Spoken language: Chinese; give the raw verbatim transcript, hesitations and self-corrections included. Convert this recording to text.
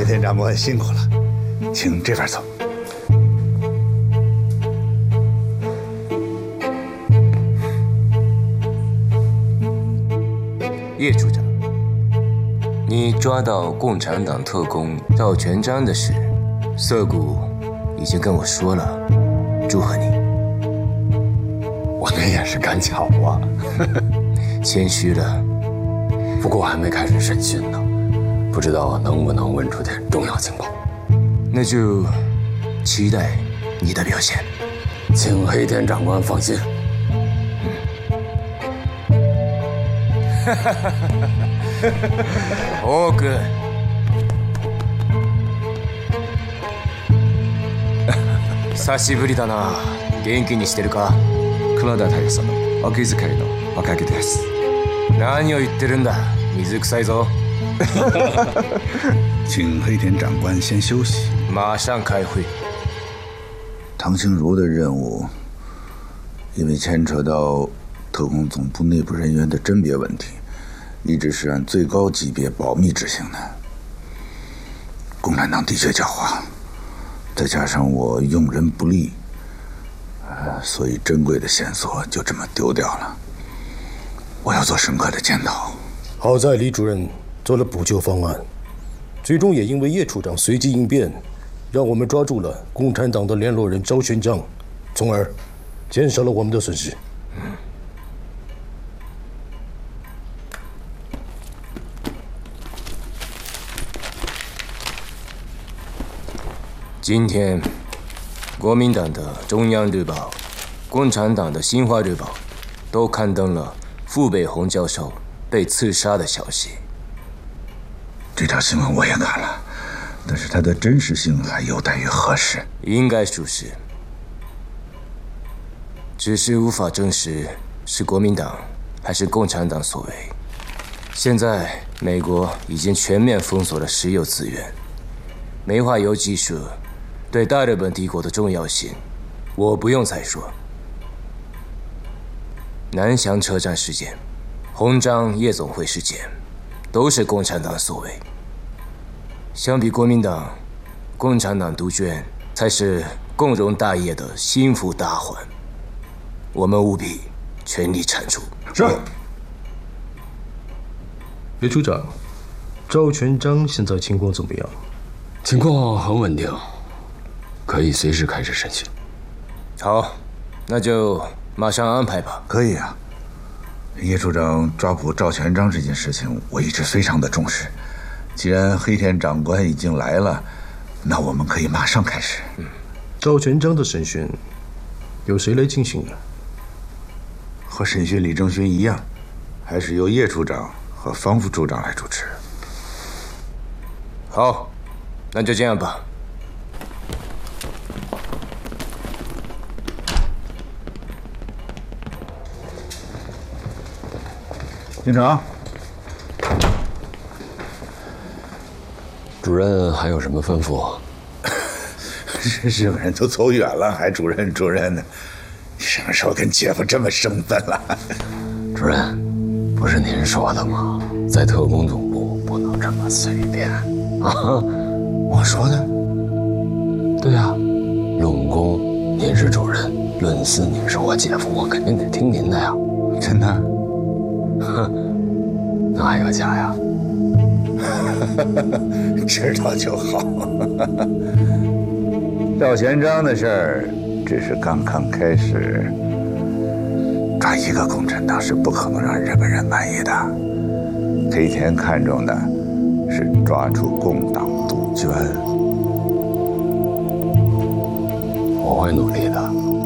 黑田长官辛苦了，请这边走。 叶处长，你抓到共产党特工赵全章的事，涩谷已经跟我说了，祝贺你。 我那也是赶巧啊， 谦虚了。 不过还没开始审讯呢，不知道能不能问出点重要情报。 那就期待你的表现。 请黑田长官放心。 哈哈哈多く。久しぶりだな。元気にしてるか？ 熊田大佐のお気遣いのおかげです。 何を言ってるんだ？水臭いぞ。 请黑田长官先休息。 马上开会。 唐清如的任务，因为牵扯到特工总部内部人员的甄别问题，一直是按最高级别保密执行的。共产党的确狡猾，再加上我用人不力，呃，所以珍贵的线索就这么丢掉了。我要做深刻的检讨。 好在李主任做了补救方案，最终也因为叶处长随机应变，让我们抓住了共产党的联络人赵全章，从而减少了我们的损失。 今天，国民党的中央日报、共产党的新华日报都刊登了傅北红教授被刺杀的消息。 这条新闻我也看了，但是它的真实性还有待于核实。 应该属实，只是无法证实是国民党还是共产党所为。现在，美国已经全面封锁了石油资源，煤化油技术对大日本帝国的重要性，我不用再说。南翔车站事件、红章夜总会事件，都是共产党所为。相比国民党，共产党独卷才是共荣大业的心腹大患。我们务必全力铲除。 是。叶处长，赵全章现在情况怎么样？ 情况很稳定，可以随时开始审讯。 好，那就马上安排吧。 可以啊，叶处长抓捕赵全章这件事情，我一直非常的重视。既然黑田长官已经来了，那我们可以马上开始。 嗯，赵全章的审讯由谁来进行呢？ 和审讯李正勋一样，还是由叶处长和方副处长来主持。 好，那就这样吧。 警长， 主任还有什么吩咐？ 日本人都走远了，还主任主任呢？你什么时候跟姐夫这么生分了？ 主任，不是您说的吗？在特工总部不能这么随便啊！ 我说的？ 对呀、啊，论功您是主任，论私您是我姐夫，我肯定得听您的呀。 真的？ 哼，那还有假呀？ 知道就好。赵全章的事儿只是刚刚开始，抓一个共产党是不可能让日本人满意的。黑田看重的是抓住共党杜鹃。 我会努力的。